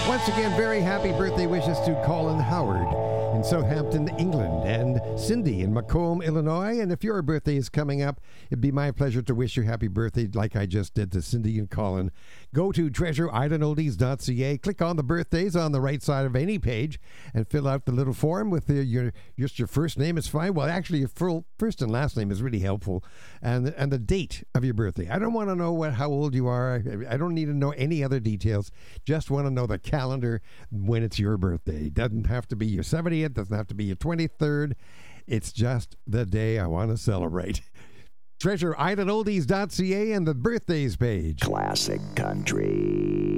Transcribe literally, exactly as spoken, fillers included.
Once again, very happy birthday wishes to Colin Howard in Southampton, England, and Cindy in Macomb, Illinois. And if your birthday is coming up, it'd be my pleasure to wish you happy birthday like I just did to Cindy and Colin. Go to treasure island oldies dot c a, click on the birthdays on the right side of any page, and fill out the little form with the, your just your first name is fine. Well, actually, your full first and last name is really helpful, and and the date of your birthday. I don't want to know what how old you are. I don't need to know any other details. Just want to know the calendar when it's your birthday. It doesn't have to be your seventieth, doesn't have to be your twenty-third. It's just the day I want to celebrate. treasure island oldies dot c a and the birthdays page. Classic country.